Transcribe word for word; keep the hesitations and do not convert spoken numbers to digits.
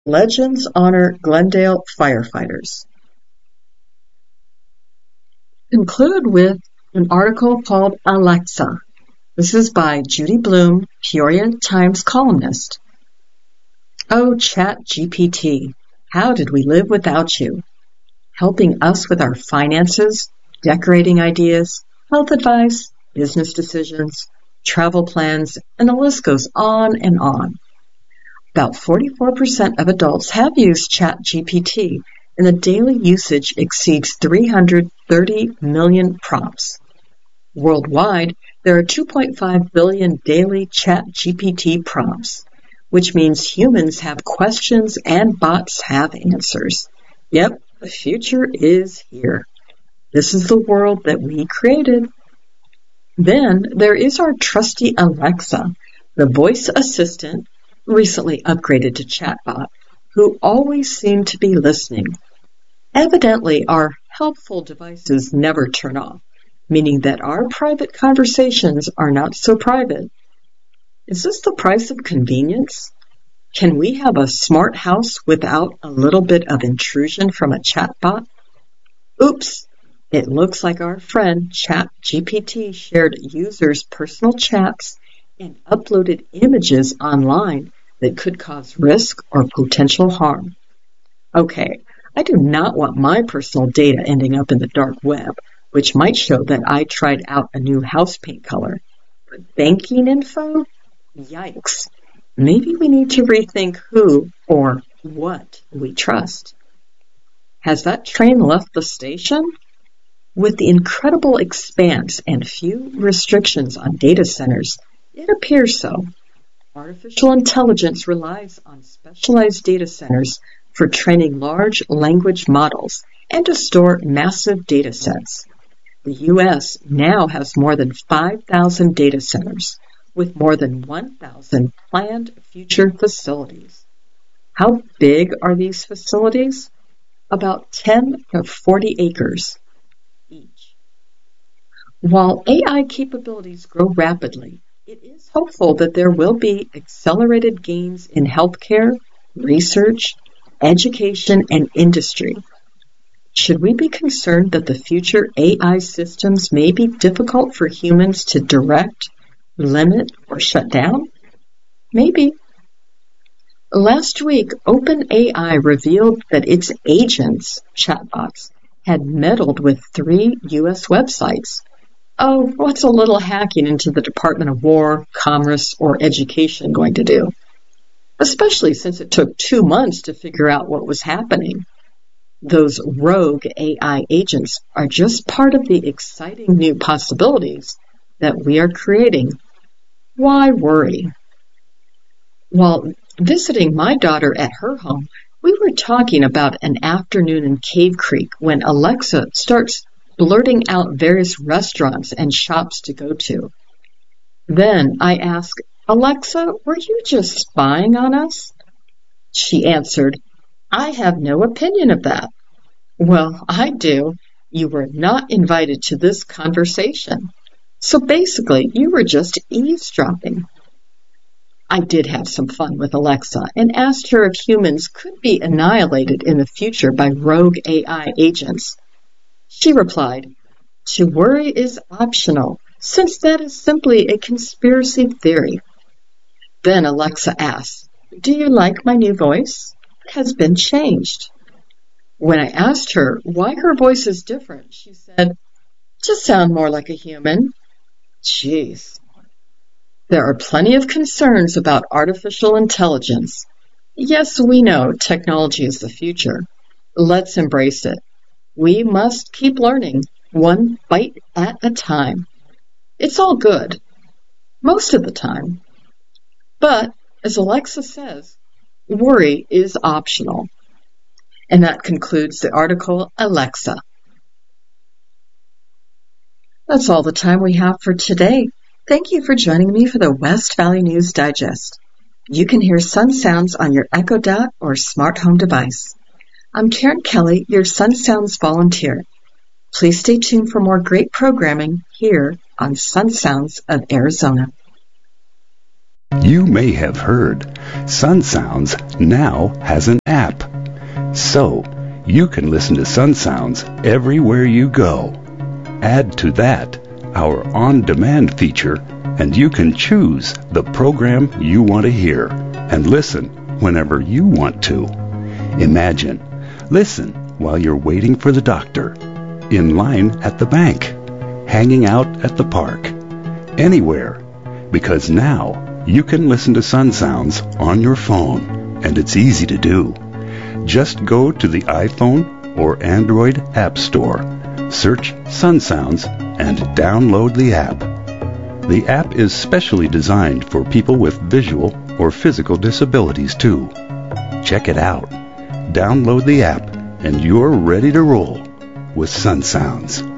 Legends honor Glendale firefighters. Conclude with an article called Alexa. This is by Judy Bloom, Peoria Times columnist. Oh, ChatGPT, how did we live without you? Helping us with our finances, decorating ideas, health advice, business decisions, travel plans, and the list goes on and on. About forty-four percent of adults have used ChatGPT, and the daily usage exceeds three hundred thirty million prompts. Worldwide, there are two point five billion daily ChatGPT prompts, which means humans have questions and bots have answers. Yep, the future is here. This is the world that we created. Then there is our trusty Alexa, the voice assistant, recently upgraded to chatbot, who always seem to be listening. Evidently, our helpful devices never turn off, meaning that our private conversations are not so private. Is this the price of convenience? Can we have a smart house without a little bit of intrusion from a chatbot? Oops! It looks like our friend ChatGPT shared users' personal chats and uploaded images online that could cause risk or potential harm. Okay, I do not want my personal data ending up in the dark web, which might show that I tried out a new house paint color. But banking info? Yikes. Maybe we need to rethink who or what we trust. Has that train left the station? With the incredible expanse and few restrictions on data centers, it appears so. Artificial intelligence relies on specialized data centers for training large language models and to store massive data sets. The U S now has more than five thousand data centers, with more than one thousand planned future facilities. How big are these facilities? About ten to forty acres each. While A I capabilities grow rapidly, it is hopeful that there will be accelerated gains in healthcare, research, education, and industry. Should we be concerned that the future A I systems may be difficult for humans to direct, limit, or shut down? Maybe. Last week, OpenAI revealed that its agents, chatbots, had meddled with three U S websites. Oh, what's a little hacking into the Department of War, Commerce, or Education going to do? Especially since it took two months to figure out what was happening. Those rogue A I agents are just part of the exciting new possibilities that we are creating. Why worry? While visiting my daughter at her home, we were talking about an afternoon in Cave Creek when Alexa starts blurting out various restaurants and shops to go to. Then I asked, Alexa, were you just spying on us? She answered, I have no opinion of that. Well, I do. You were not invited to this conversation. So basically, you were just eavesdropping. I did have some fun with Alexa and asked her if humans could be annihilated in the future by rogue A I agents. She replied, to worry is optional, since that is simply a conspiracy theory. Then Alexa asked, do you like my new voice? It has been changed. When I asked her why her voice is different, she said, to sound more like a human. Jeez. There are plenty of concerns about artificial intelligence. Yes, we know technology is the future. Let's embrace it. We must keep learning, one bite at a time. It's all good, most of the time. But, as Alexa says, worry is optional. And that concludes the article, Alexa. That's all the time we have for today. Thank you for joining me for the West Valley News Digest. You can hear Sun Sounds on your Echo Dot or smart home device. I'm Karen Kelly, your Sun Sounds volunteer. Please stay tuned for more great programming here on Sun Sounds of Arizona. You may have heard Sun Sounds now has an app. So, you can listen to Sun Sounds everywhere you go. Add to that our on-demand feature, and you can choose the program you want to hear and listen whenever you want to. Imagine, listen while you're waiting for the doctor, in line at the bank, hanging out at the park, anywhere, because now you can listen to Sun Sounds on your phone, and it's easy to do. Just go to the iPhone or Android App Store, search Sun Sounds, and download the app. The app is specially designed for people with visual or physical disabilities too. Check it out. Download the app, and you're ready to roll with Sun Sounds.